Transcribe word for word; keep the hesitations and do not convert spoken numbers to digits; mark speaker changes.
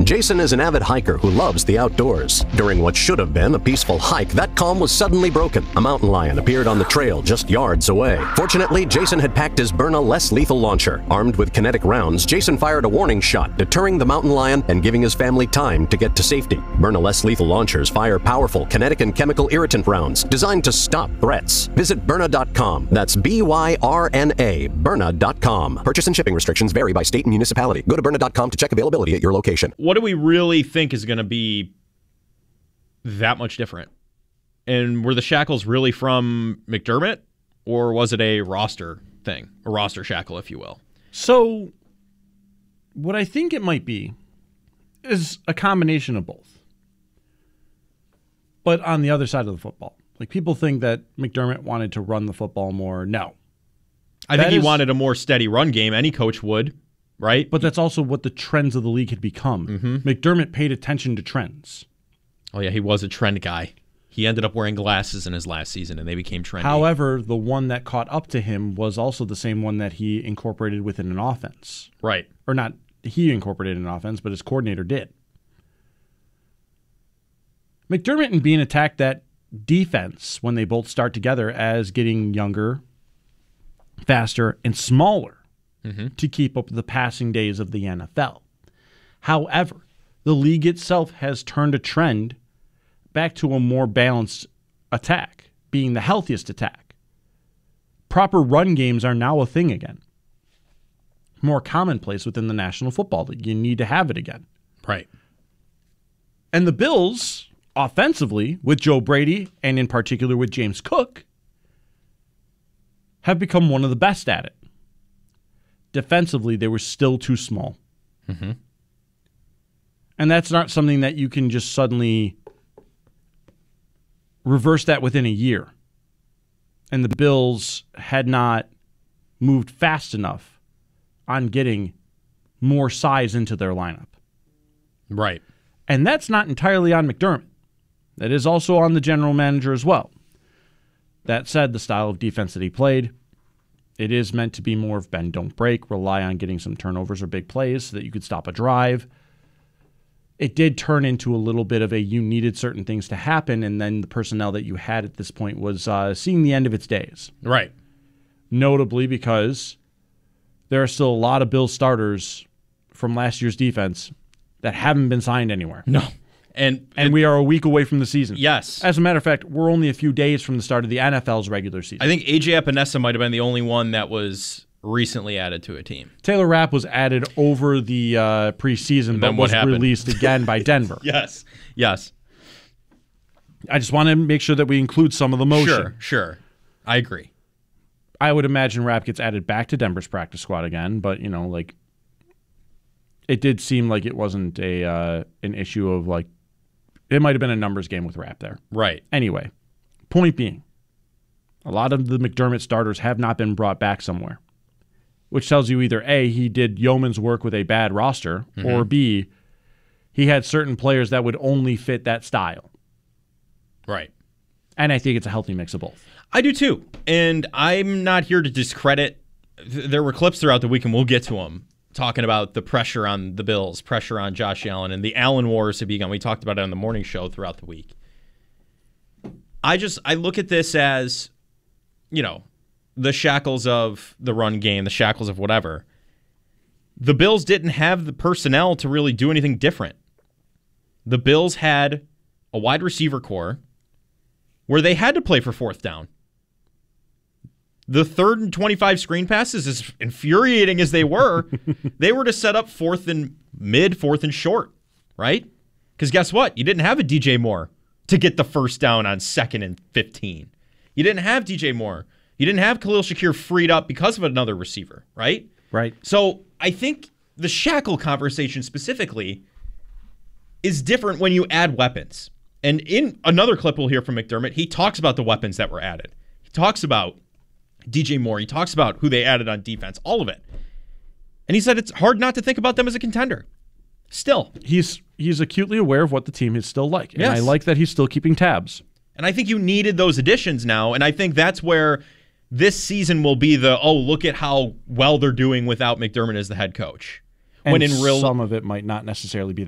Speaker 1: Jason is an avid hiker who loves the outdoors. During what should have been a peaceful hike, that calm was suddenly broken. A mountain lion appeared on the trail just yards away. Fortunately, Jason had packed his Byrna less lethal launcher. Armed with kinetic rounds, Jason fired a warning shot, deterring the mountain lion and giving his family time to get to safety. Byrna less lethal launchers fire powerful kinetic and chemical irritant rounds designed to stop threats. Visit Byrna dot com. That's B Y R N A, Byrna dot com. Purchase and shipping restrictions vary by state and municipality. Go to Byrna dot com to check availability at your location.
Speaker 2: What do we really think is going to be that much different? And were the shackles really from McDermott, or was it a roster thing, a roster shackle, if you will?
Speaker 3: So what I think it might be is a combination of both. But on the other side of the football, like people think that McDermott wanted to run the football more. No.
Speaker 2: I
Speaker 3: That
Speaker 2: think he
Speaker 3: is-
Speaker 2: wanted a more steady run game. Any coach would, right?
Speaker 3: But that's also what the trends of the league had become.
Speaker 2: Mm-hmm.
Speaker 3: McDermott paid attention to trends.
Speaker 2: Oh, yeah, he was a trend guy. He ended up wearing glasses in his last season, and they became trendy.
Speaker 3: However, the one that caught up to him was also the same one that he incorporated within an offense.
Speaker 2: Right.
Speaker 3: Or not he incorporated an offense, but his coordinator did. McDermott and Bean attacked that defense when they both start together as getting younger, faster, and smaller
Speaker 2: Mm-hmm.
Speaker 3: to keep up with the passing days of the N F L. However, the league itself has turned a trend back to a more balanced attack, being the healthiest attack. Proper run games are now a thing again. More commonplace within the National Football League. You need to have it again.
Speaker 2: Right.
Speaker 3: And the Bills, offensively, with Joe Brady, and in particular with James Cook, have become one of the best at it. Defensively, they were still too small.
Speaker 2: Mm-hmm.
Speaker 3: And that's not something that you can just suddenly reverse that within a year. And the Bills had not moved fast enough on getting more size into their lineup.
Speaker 2: Right.
Speaker 3: And that's not entirely on McDermott. That is also on the general manager as well. That said, the style of defense that he played, it is meant to be more of bend, don't break, rely on getting some turnovers or big plays so that you could stop a drive. It did turn into a little bit of a you needed certain things to happen, and then the personnel that you had at this point was uh, seeing the end of its days.
Speaker 2: Right.
Speaker 3: Notably because there are still a lot of Bills starters from last year's defense that haven't been signed anywhere.
Speaker 2: No. And
Speaker 3: And we are a week away from the season.
Speaker 2: Yes.
Speaker 3: As a matter of fact, we're only a few days from the start of the N F L's regular season.
Speaker 2: I think A J Epinesa might have been the only one that was recently added to a team.
Speaker 3: Taylor Rapp was added over the uh, preseason,
Speaker 2: And
Speaker 3: but
Speaker 2: then what
Speaker 3: was
Speaker 2: happened?
Speaker 3: released again by Denver.
Speaker 2: Yes. Yes.
Speaker 3: I just want to make sure that we include some of the motion.
Speaker 2: Sure. Sure. I agree.
Speaker 3: I would imagine Rapp gets added back to Denver's practice squad again, but, you know, like, it did seem like it wasn't a uh, an issue of, like, it might have been a numbers game with Rapp there.
Speaker 2: Right.
Speaker 3: Anyway, point being, a lot of the McDermott starters have not been brought back somewhere, which tells you either A, he did yeoman's work with a bad roster,
Speaker 2: Mm-hmm.
Speaker 3: or B, he had certain players that would only fit that style.
Speaker 2: Right.
Speaker 3: And I think it's a healthy mix of both.
Speaker 2: I do too. And I'm not here to discredit. th- There were clips throughout the week, and we'll get to them, talking about the pressure on the Bills, pressure on Josh Allen, and the Allen wars have begun. We talked about it on the morning show throughout the week. I just, I look at this as, you know, the shackles of the run game, the shackles of whatever. The Bills didn't have the personnel to really do anything different. The Bills had a wide receiver core where they had to play for fourth down. The third and twenty-five screen passes, as infuriating as they were, they were to set up fourth and mid, fourth and short, right? Because guess what? You didn't have a D J Moore to get the first down on second and fifteen. You didn't have D J Moore. You didn't have Khalil Shakir freed up because of another receiver, right?
Speaker 3: Right.
Speaker 2: So I think the shackle conversation specifically is different when you add weapons. And in another clip we'll hear from McDermott, he talks about the weapons that were added. He talks about D J Moore. He talks about who they added on defense, all of it. And he said it's hard not to think about them as a contender. Still.
Speaker 3: He's he's acutely aware of what the team is still like. And
Speaker 2: Yes.
Speaker 3: I like that he's still keeping tabs.
Speaker 2: And I think you needed those additions now. And I think that's where this season will be the, oh, look at how well they're doing without McDermott as the head coach.
Speaker 3: And
Speaker 2: When in real
Speaker 3: some of it might not necessarily be